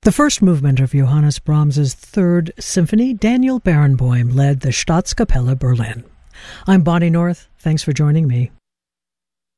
the first movement of Johannes Brahms's Third Symphony, Daniel Barenboim led the Staatskapelle Berlin. I'm Bonnie North. Thanks for joining me.